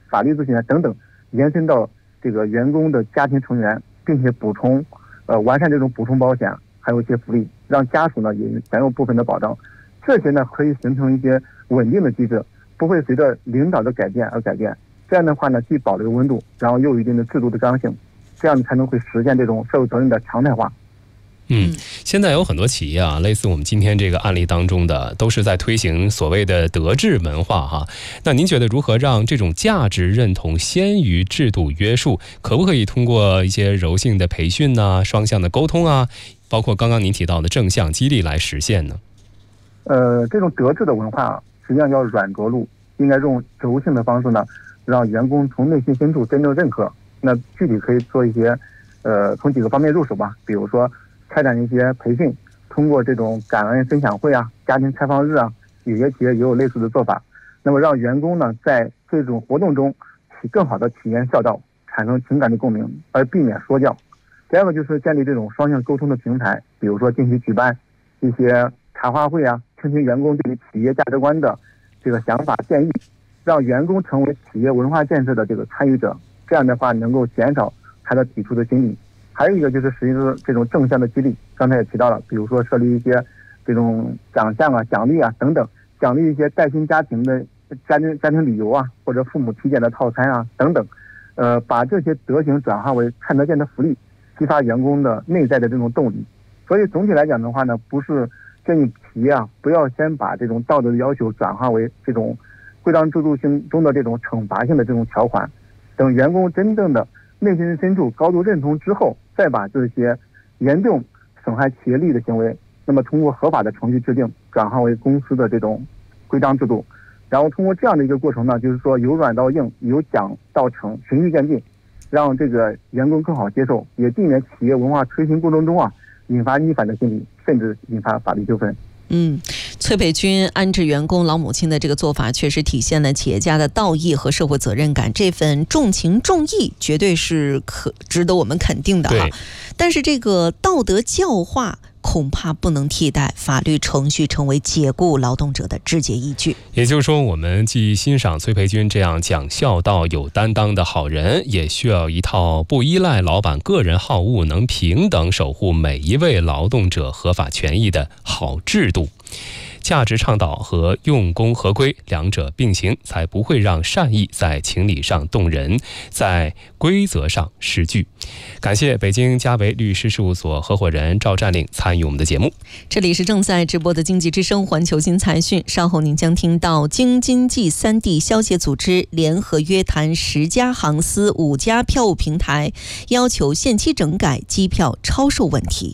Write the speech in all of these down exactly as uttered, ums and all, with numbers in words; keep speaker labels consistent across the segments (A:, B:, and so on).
A: 法律咨询等等，延伸到这个员工的家庭成员，并且补充呃完善这种补充保险，还有一些福利，让家属呢也享有部分的保障。这些呢可以形成一些稳定的机制，不会随着领导的改变而改变。这样的话呢，既保留温度，然后又有一定的制度的刚性，这样才能会实现这种社会责任的常态化。
B: 嗯，现在有很多企业啊，类似我们今天这个案例当中的，都是在推行所谓的德治文化哈。那您觉得如何让这种价值认同先于制度约束？可不可以通过一些柔性的培训啊、双向的沟通啊，包括刚刚您提到的正向激励来实现呢？
A: 呃，这种德治的文化实际上叫软着陆，应该用柔性的方式呢，让员工从内心深处真正认可。那具体可以做一些，呃，从几个方面入手吧，比如说开展一些培训，通过这种感恩分享会啊、家庭开放日啊，有些企业也有类似的做法。那么让员工呢在这种活动中体更好的体验孝道，产生情感的共鸣，而避免说教。第二个就是建立这种双向沟通的平台，比如说定期举办一些茶话会啊，倾听员工对于企业价值观的这个想法建议，让员工成为企业文化建设的这个参与者。这样的话能够减少他的抵触的心理。还有一个就是实施这种正向的激励，刚才也提到了，比如说设立一些这种奖项啊、奖励啊等等，奖励一些带薪家庭的家庭家庭旅游啊，或者父母体检的套餐啊等等，呃，把这些德行转化为看得见的福利，激发员工的内在的这种动力。所以总体来讲的话呢，不是建议企业啊不要先把这种道德的要求转化为这种规章制度性中的这种惩罚性的这种条款，等员工真正的内心深处高度认同之后，再把这些严重损害企业利益的行为，那么通过合法的程序制定，转化为公司的这种规章制度，然后通过这样的一个过程呢，就是说由软到硬，由讲到成，循序渐进，让这个员工更好接受，也避免企业文化推行过程中啊引发逆反的心理，甚至引发法律纠纷。
C: 嗯，崔培军安置员工老母亲的这个做法，确实体现了企业家的道义和社会责任感，这份重情重义绝对是可值得我们肯定的哈。但是这个道德教化恐怕不能替代法律程序成为解雇劳动者的直接依据。
B: 也就是说，我们既欣赏崔培军这样讲孝道、有担当的好人，也需要一套不依赖老板个人好恶、能平等守护每一位劳动者合法权益的好制度。价值倡导和用功合规两者并行，才不会让善意在情理上动人，在规则上失据。感谢北京嘉维律师事务所合伙人赵占领参与我们的节目。
C: 这里是正在直播的经济之声环球新财讯，稍后您将听到京津冀三地消协组织联合约谈十家航司、五家票务平台，要求限期整改机票超售问题。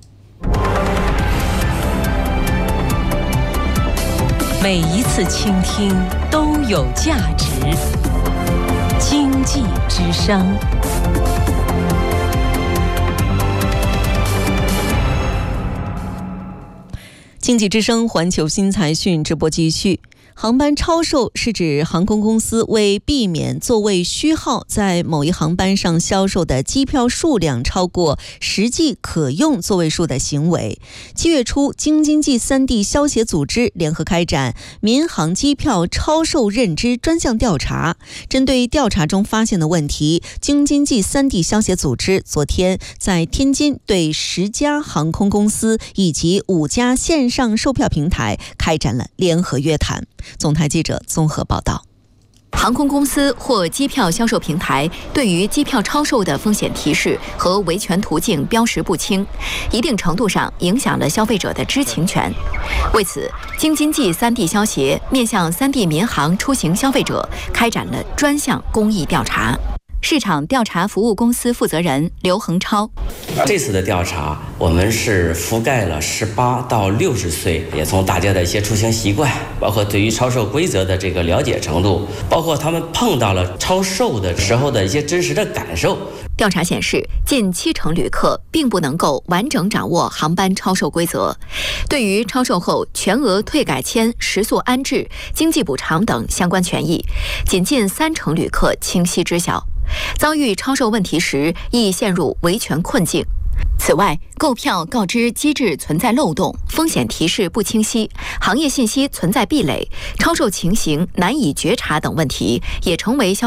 C: 每一次倾听都有价值。经济之声。经济之声环球新财讯直播继续。航班超售是指航空公司为避免座位虚耗，在某一航班上销售的机票数量超过实际可用座位数的行为。七月初，京津冀三地消协组织联合开展民航机票超售认知专项调查。针对调查中发现的问题，京津冀三地消协组织昨天在天津对十家航空公司以及五家线上售票平台开展了联合约谈。总台记者综合报道。
D: 航空公司或机票销售平台对于机票超售的风险提示和维权途径标识不清，一定程度上影响了消费者的知情权。为此，京津冀三地消协面向三地民航出行消费者开展了专项公益调查。市场调查服务公司负责人刘恒超：
E: 这次的调查，我们是覆盖了十八到六十岁，也从大家的一些出行习惯，包括对于超售规则的这个了解程度，包括他们碰到了超售的时候的一些真实的感受。
D: 调查显示，近七成旅客并不能够完整掌握航班超售规则，对于超售后全额退改签、食宿安置、经济补偿等相关权益，仅近三成旅客清晰知晓。遭遇超售问题时，易陷入维权困境。此外，购票告知机制存在漏洞，风险提示不清晰，行业信息存在壁垒，超售情形难以觉察等问题，也成为消